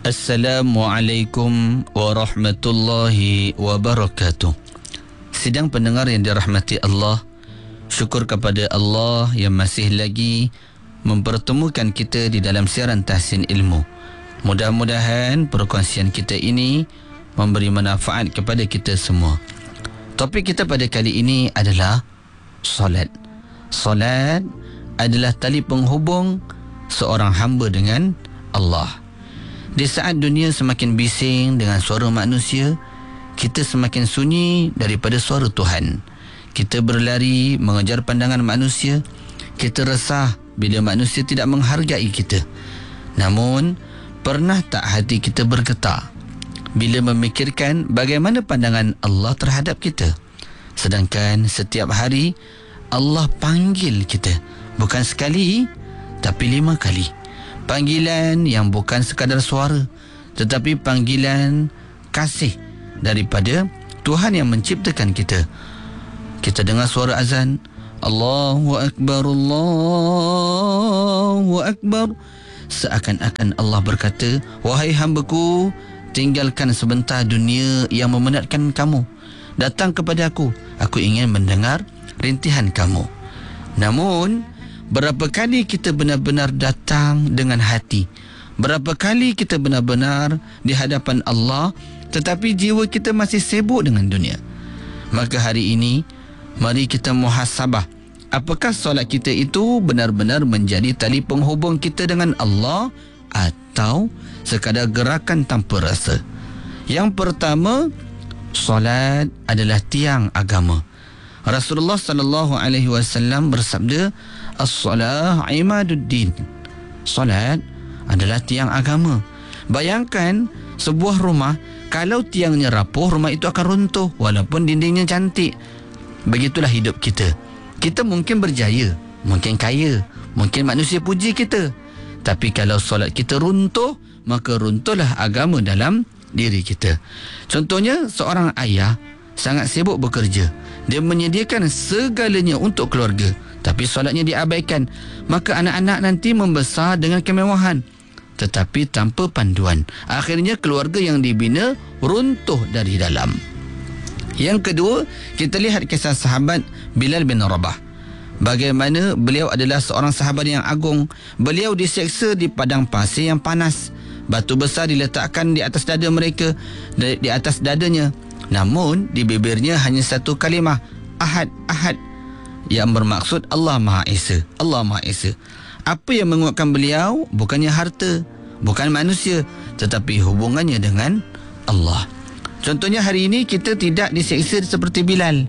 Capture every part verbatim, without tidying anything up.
Assalamualaikum warahmatullahi wabarakatuh. Sidang pendengar yang dirahmati Allah, syukur kepada Allah yang masih lagi mempertemukan kita di dalam siaran Tahsin Ilmu. Mudah-mudahan perkongsian kita ini memberi manfaat kepada kita semua. Topik kita pada kali ini adalah solat. Solat adalah tali penghubung seorang hamba dengan Allah. Di saat dunia semakin bising dengan suara manusia, kita semakin sunyi daripada suara Tuhan. Kita berlari mengejar pandangan manusia. Kita resah bila manusia tidak menghargai kita. Namun, pernah tak hati kita bergetar bila memikirkan bagaimana pandangan Allah terhadap kita? Sedangkan setiap hari Allah panggil kita, bukan sekali tapi lima kali. Panggilan yang bukan sekadar suara, tetapi panggilan kasih daripada Tuhan yang menciptakan kita. Kita dengar suara azan, Allahu Akbar, Allahu Akbar. Seakan-akan Allah berkata, wahai hambaku, tinggalkan sebentar dunia yang memenatkan kamu. Datang kepada aku, aku ingin mendengar rintihan kamu. Namun, berapa kali kita benar-benar datang dengan hati? Berapa kali kita benar-benar di hadapan Allah, tetapi jiwa kita masih sibuk dengan dunia? Maka hari ini, mari kita muhasabah. Apakah solat kita itu benar-benar menjadi tali penghubung kita dengan Allah atau sekadar gerakan tanpa rasa? Yang pertama, solat adalah tiang agama. Rasulullah sallallahu alaihi wasallam bersabda, as-salah imaduddin. Solat adalah tiang agama. Bayangkan sebuah rumah, kalau tiangnya rapuh, rumah itu akan runtuh walaupun dindingnya cantik. Begitulah hidup kita. Kita mungkin berjaya, mungkin kaya, mungkin manusia puji kita. Tapi kalau solat kita runtuh, maka runtuhlah agama dalam diri kita. Contohnya, seorang ayah sangat sibuk bekerja. Dia menyediakan segalanya untuk keluarga, tapi solatnya diabaikan. Maka anak-anak nanti membesar dengan kemewahan, tetapi tanpa panduan. Akhirnya keluarga yang dibina runtuh dari dalam. Yang kedua, kita lihat kisah sahabat Bilal bin Rabah. Bagaimana beliau adalah seorang sahabat yang agung. Beliau diseksa di padang pasir yang panas. Batu besar diletakkan di atas dada mereka, di atas dadanya. Namun di bibirnya hanya satu kalimah, Ahad, Ahad, yang bermaksud Allah Maha Esa, Allah Maha Esa. Apa yang menguatkan beliau bukannya harta, bukan manusia, tetapi hubungannya dengan Allah. Contohnya hari ini kita tidak diseksa seperti Bilal,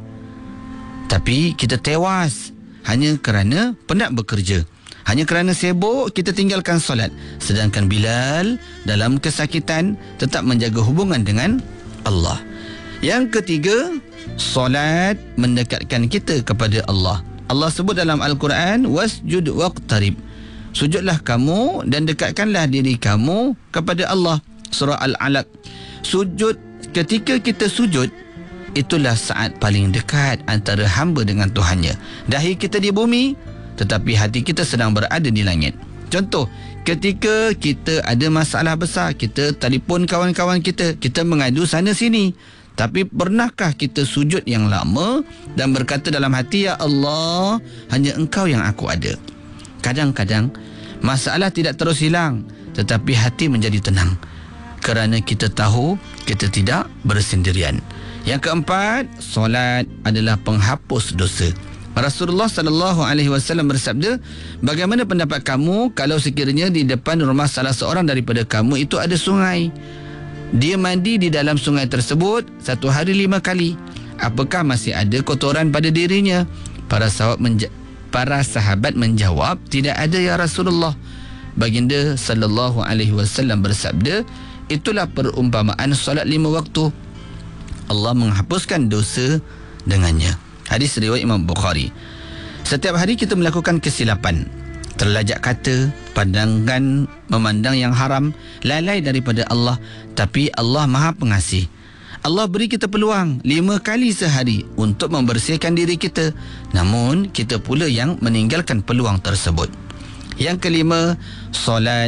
tapi kita tewas hanya kerana penat bekerja. Hanya kerana sibuk kita tinggalkan solat. Sedangkan Bilal dalam kesakitan tetap menjaga hubungan dengan Allah. Yang ketiga, solat mendekatkan kita kepada Allah. Allah sebut dalam Al-Quran, wasjud waqtarib. Sujudlah kamu dan dekatkanlah diri kamu kepada Allah. Surah Al-Alaq. Sujud, ketika kita sujud, itulah saat paling dekat antara hamba dengan Tuhannya. Dahi kita di bumi, tetapi hati kita sedang berada di langit. Contoh, ketika kita ada masalah besar, kita telefon kawan-kawan kita, kita mengadu sana sini. Tapi pernahkah kita sujud yang lama dan berkata dalam hati, ya Allah, hanya Engkau yang aku ada? Kadang-kadang masalah tidak terus hilang, tetapi hati menjadi tenang kerana kita tahu kita tidak bersendirian. Yang keempat, solat adalah penghapus dosa. Rasulullah sallallahu alaihi wasallam bersabda, bagaimana pendapat kamu kalau sekiranya di depan rumah salah seorang daripada kamu itu ada sungai? Dia mandi di dalam sungai tersebut satu hari lima kali. Apakah masih ada kotoran pada dirinya? Para sahabat, menja- para sahabat menjawab, tidak ada ya Rasulullah. Baginda sallallahu alaihi wasallam bersabda, itulah perumpamaan solat lima waktu. Allah menghapuskan dosa dengannya. Hadis riwayat Imam Bukhari. Setiap hari kita melakukan kesilapan. Terlajak kata, pandangan memandang yang haram, lalai daripada Allah. Tapi Allah Maha Pengasih. Allah beri kita peluang lima kali sehari untuk membersihkan diri kita. Namun, kita pula yang meninggalkan peluang tersebut. Yang kelima, solat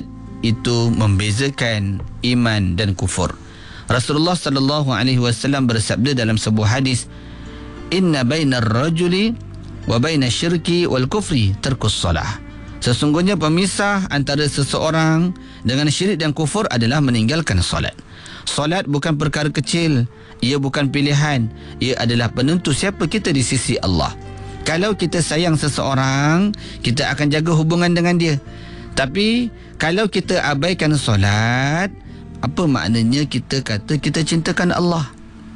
itu membezakan iman dan kufur. Rasulullah sallallahu alaihi wasallam bersabda dalam sebuah hadis, "Inna bainar rajuli wa bainasy syirki wal kufri tarkus shalah." Sesungguhnya pemisah antara seseorang dengan syirik dan kufur adalah meninggalkan solat. Solat bukan perkara kecil, ia bukan pilihan, ia adalah penentu siapa kita di sisi Allah. Kalau kita sayang seseorang, kita akan jaga hubungan dengan dia. Tapi kalau kita abaikan solat, apa maknanya kita kata kita cintakan Allah?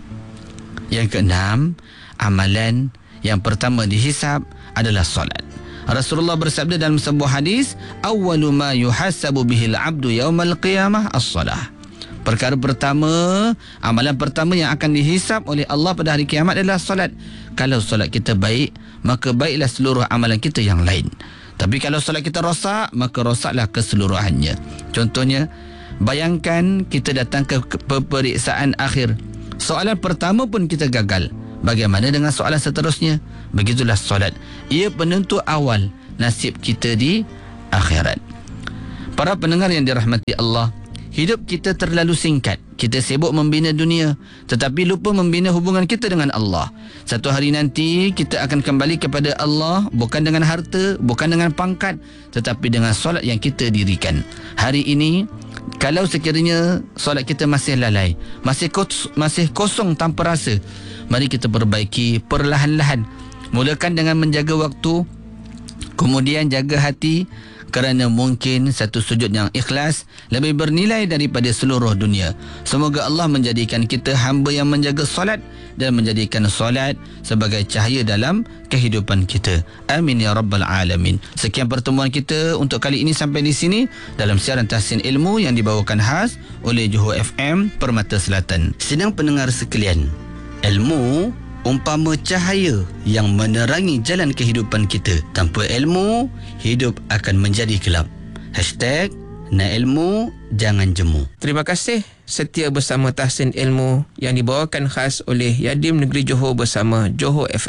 Yang keenam, amalan yang pertama dihisab adalah solat. Rasulullah bersabda dalam sebuah hadis, "Awwalu ma yuhasabu bihil 'abdu yaumal qiyamah as-salah." Perkara pertama, amalan pertama yang akan dihisab oleh Allah pada hari kiamat adalah solat. Kalau solat kita baik, maka baiklah seluruh amalan kita yang lain. Tapi kalau solat kita rosak, maka rosaklah keseluruhannya. Contohnya, bayangkan kita datang ke peperiksaan akhir. Soalan pertama pun kita gagal. Bagaimana dengan soalan seterusnya? Begitulah solat. Ia penentu awal nasib kita di akhirat. Para pendengar yang dirahmati Allah, hidup kita terlalu singkat. Kita sibuk membina dunia, tetapi lupa membina hubungan kita dengan Allah. Satu hari nanti kita akan kembali kepada Allah, bukan dengan harta, bukan dengan pangkat, tetapi dengan solat yang kita dirikan. Hari ini, kalau sekiranya solat kita masih lalai, masih kos, masih kosong tanpa rasa, mari kita perbaiki perlahan-lahan. Mulakan dengan menjaga waktu, kemudian jaga hati, kerana mungkin satu sujud yang ikhlas lebih bernilai daripada seluruh dunia. Semoga Allah menjadikan kita hamba yang menjaga solat dan menjadikan solat sebagai cahaya dalam kehidupan kita. Amin ya rabbal alamin. Sekian pertemuan kita untuk kali ini sampai di sini dalam siaran Tahsin Ilmu yang dibawakan khas oleh Johor F M Permata Selatan. Sidang pendengar sekalian, ilmu umpama cahaya yang menerangi jalan kehidupan kita. Tanpa ilmu, hidup akan menjadi gelap. Hashtag nak ilmu, jangan jemu. Terima kasih setia bersama Tahsin Ilmu yang dibawakan khas oleh Yadim Negeri Johor bersama Johor F M.